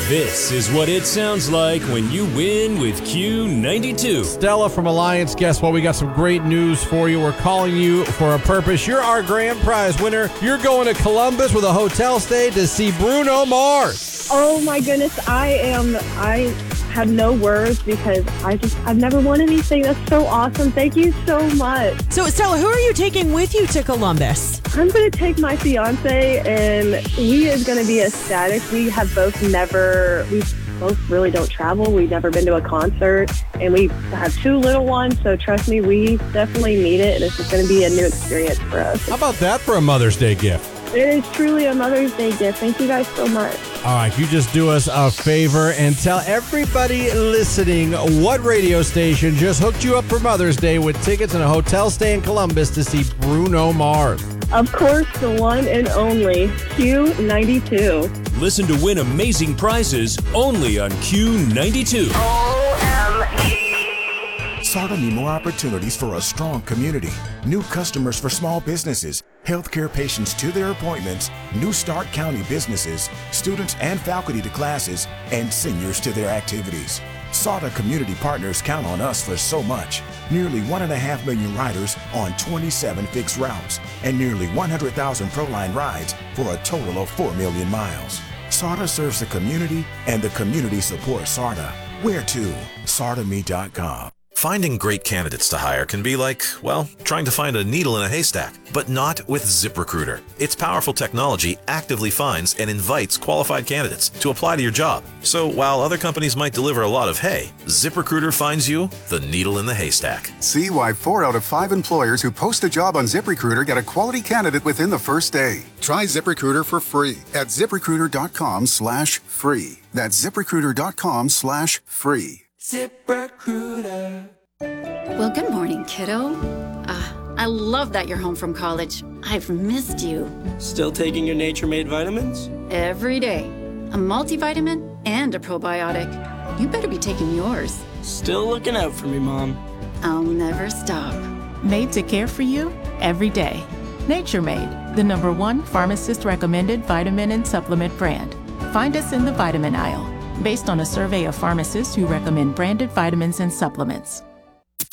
This is what it sounds like when you win with Q92. Stella from Alliance, guess what? We got some great news for you. We're calling you for a purpose. You're our grand prize winner. You're going to Columbus with a hotel stay to see Bruno Mars. Oh my goodness, I have no words because I've never won anything. That's so awesome. Thank you so much. So Stella, who are you taking with you to Columbus? I'm going to take my fiance, and he is going to be ecstatic. We both really don't travel. We've never been to a concert, and we have 2 little ones, so trust me, we definitely need it, and it's just going to be a new experience for us. How about that for a Mother's Day gift? It is truly a Mother's Day gift. Thank you guys so much. All right, you just do us a favor and tell everybody listening what radio station just hooked you up for Mother's Day with tickets and a hotel stay in Columbus to see Bruno Mars. Of course, the one and only Q92. Listen to win amazing prizes only on Q92. SARTA need more opportunities for a strong community, new customers for small businesses, healthcare patients to their appointments, New Start County businesses, students and faculty to classes, and seniors to their activities. SARTA community partners count on us for so much. Nearly 1.5 million riders on 27 fixed routes, and nearly 100,000 Proline rides for a total of 4 million miles. SARTA serves the community, and the community supports SARTA. Where to? SARTAMe.com. Finding great candidates to hire can be like, well, trying to find a needle in a haystack, but not with ZipRecruiter. Its powerful technology actively finds and invites qualified candidates to apply to your job. So while other companies might deliver a lot of hay, ZipRecruiter finds you the needle in the haystack. See why 4 out of 5 employers who post a job on ZipRecruiter get a quality candidate within the first day. Try ZipRecruiter for free at ZipRecruiter.com/free. That's ZipRecruiter.com/free. ZipRecruiter. Well, good morning, kiddo. I love that you're home from college. I've missed you. Still taking your Nature Made vitamins? Every day. A multivitamin and a probiotic. You better be taking yours. Still looking out for me, Mom. I'll never stop. Made to care for you every day. Nature Made, the #1 pharmacist-recommended vitamin and supplement brand. Find us in the vitamin aisle, based on a survey of pharmacists who recommend branded vitamins and supplements.